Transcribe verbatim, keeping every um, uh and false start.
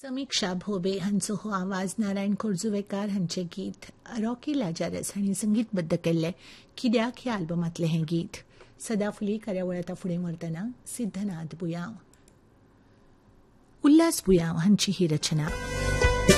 समीक्षा भोबे हांचो हो आवाज नारायण खोर्जुवेकार हांचे गीत रॉकी लाजारस हांणी संगीतबद्ध केल्ले कित्याक ह्या आल्बमांतलें हें गीत. सदाफुली कार्यावळ आतां फुडें व्हरतना सिद्धनाथ बुयांव, उल्हास बुयांव हांची ही रचना.